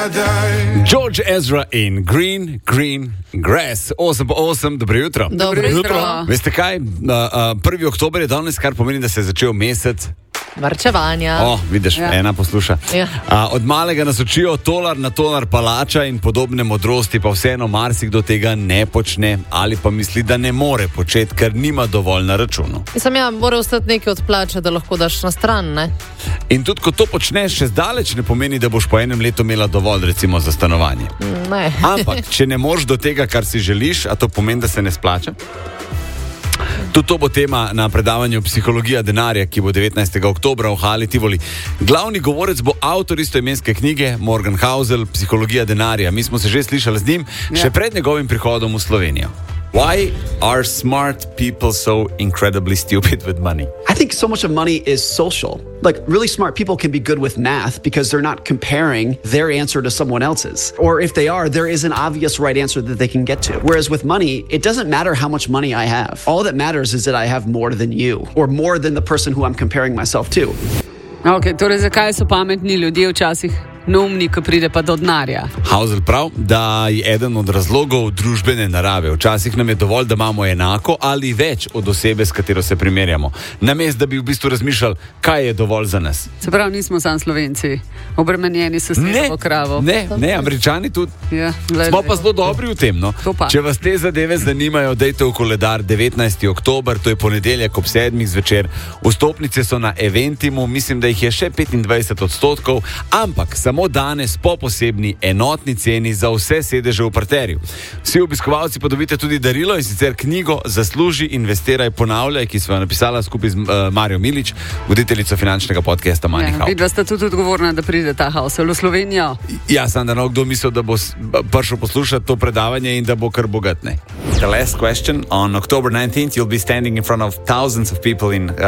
George Ezra in Green Grass. 8:08, dobro jutro. Dobro jutro. Veste kaj? 1. oktober je danes, kar pomeni, da se je začel mesec varčevanja. Vidiš, ena posluša. Ja. Od malega nas učijo tolar na tolar palača in podobne modrosti, pa vseeno marsikdo tega ne počne ali pa misli, da ne more početi, ker nima dovolj na računu. Mora ostati nekaj od plače, da lahko daš na stran, ne? In tudi, ko to počneš, še zdaleč ne pomeni, da boš po enem letu imela dovolj, recimo, za stanovanje. Ne. Ampak, če ne moreš do tega, kar si želiš, a to pomeni, da se ne splača? Tudi to bo tema na predavanju Psihologija denarja, ki bo 19. oktobra v Hali Tivoli. Glavni govorec bo avtor istoimenske knjige Morgan Housel, Psihologija denarja. Mi smo se že slišali z njim, še pred njegovim prihodom v Slovenijo. Why are smart people so incredibly stupid with money? I think so much of money is social. Like, really smart people can be good with math because they're not comparing their answer to someone else's. Or if they are, there is an obvious right answer that they can get to. Whereas with money, it doesn't matter how much money I have. All that matters is that I have more than you, or more than the person who I'm comparing myself to. Okay, torej zakaj so pametni ljudje včasih neumni, ko pride pa do denarja? Housel prav, da je eden od razlogov družbene narave. Včasih nam je dovolj, da imamo enako ali več od osebe, s katero se primerjamo. Namesto, da bi v bistvu razmišljali, kaj je dovolj za nas. Se pravi, nismo samo Slovenci, obremenjeni s slepo kravo. Ne, Američani tudi. Ja, smo pa zelo dobri v tem, no. Če vas te zadeve zanimajo, dajte v koledar 19. oktober, to je ponedeljek ob 7. zvečer. Vstopnice so na Eventimu, mislim, da jih je še 25%, ampak samo danes po posebni enotni ceni za vse sedeže v parterju. Vsi obiskovalci pa dobite tudi darilo, in sicer knjigo Zasluži, investiraj, ponavljaj, ki smo jo napisala skupaj z Marijo Milič, voditeljico finančnega podcasta Money How. Vidva sta tudi odgovorna, da pride ta Housel v Slovenijo. Ja, sem da kdo mislil, da bo prišel poslušati to predavanje in da bo kar bogat, ne. The last question. On October 19th you'll be standing in front of thousands of people in